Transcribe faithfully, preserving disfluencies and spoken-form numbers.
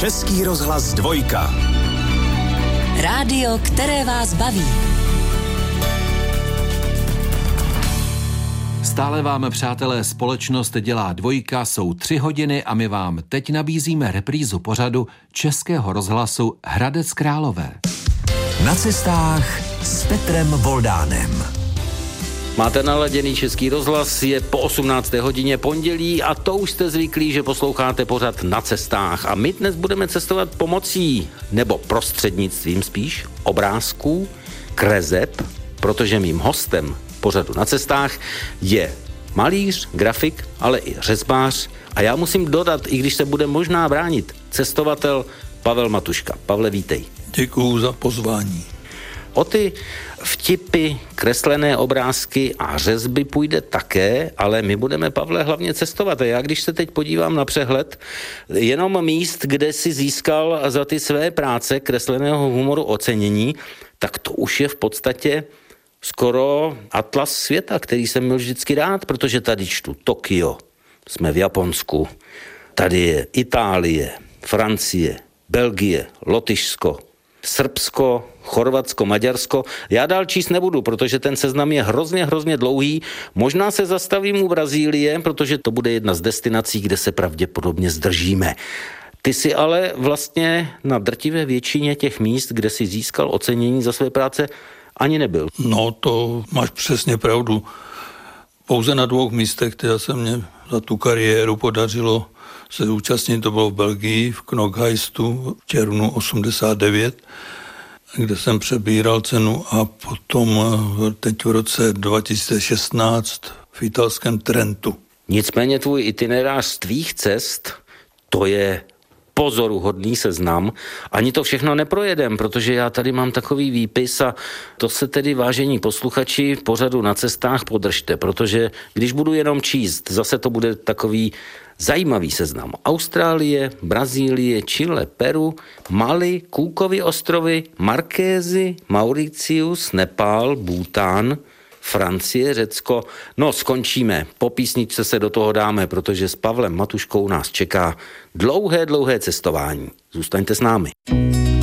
Český rozhlas dvojka. Rádio, které vás baví. Stále vám, přátelé, společnost dělá dvojka, jsou tři hodiny a my vám teď nabízíme reprízu pořadu Českého rozhlasu Hradec Králové. Na cestách s Petrem Voldánem. Máte naladěný Český rozhlas, je po osmnácté hodině pondělí a to už jste zvyklí, že posloucháte pořad Na cestách. A my dnes budeme cestovat pomocí, nebo prostřednictvím spíš, obrázků, kreseb, protože mým hostem pořadu Na cestách je malíř, grafik, ale i řezbář. A já musím dodat, i když se bude možná bránit, cestovatel Pavel Matuška. Pavle, vítej. Děkuju za pozvání. O ty vtipy, kreslené obrázky a řezby půjde také, ale my budeme, Pavle, hlavně cestovat. A já, když se teď podívám na přehled jenom míst, kde si získal za ty své práce kresleného humoru ocenění, tak to už je v podstatě skoro atlas světa, který jsem měl vždycky rád, protože tady čtu Tokio, jsme v Japonsku, tady je Itálie, Francie, Belgie, Lotyšsko, Srbsko, Chorvatsko, Maďarsko. Já dál číst nebudu, protože ten seznam je hrozně, hrozně dlouhý. Možná se zastavím u Brazílie, protože to bude jedna z destinací, kde se pravděpodobně zdržíme. Ty jsi ale vlastně na drtivé většině těch míst, kde jsi získal ocenění za své práce, ani nebyl. No, to máš přesně pravdu. Pouze na dvou místech, které se mě za tu kariéru podařilo se účastnit, to bylo v Belgii, v Knokheistu v červnu osmdesát devět, kde jsem přebíral cenu, a potom teď v roce dva tisíce šestnáct v italském Trentu. Nicméně tvůj itinerář z tvých cest, to je pozoruhodný seznam. Ani to všechno neprojedem, protože já tady mám takový výpis a to se tedy, vážení posluchači, v pořadu Na cestách podržte, protože když budu jenom číst, zase to bude takový zajímavý seznam. Austrálie, Brazílie, Chile, Peru, Mali, Cookovy ostrovy, Markézy, Mauricius, Nepál, Bhútán, Francie, Řecko. No, skončíme. Po písničce se do toho dáme, protože s Pavlem Matuškou nás čeká dlouhé, dlouhé cestování. Zůstaňte s námi.